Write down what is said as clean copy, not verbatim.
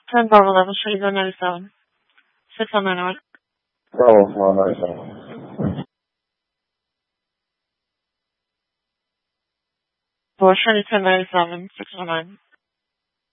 10 Bravo level, show you go 97. 6 on 9 Bravo, 97. 4, show you 1097, 6 on 9.